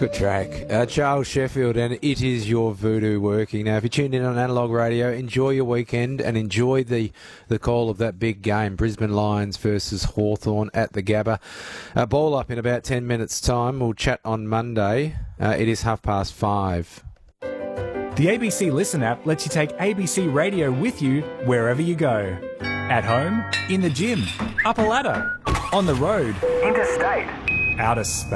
Good track. Charles Sheffield, and it is your voodoo working. Now, if you tuned in on Analog Radio, enjoy your weekend and enjoy the call of that big game, Brisbane Lions versus Hawthorn at the Gabba. Ball up in about 10 minutes' time. We'll chat on Monday. It is 5:30. The ABC Listen app lets you take ABC Radio with you wherever you go. At home, in the gym, up a ladder, on the road, interstate, outer space.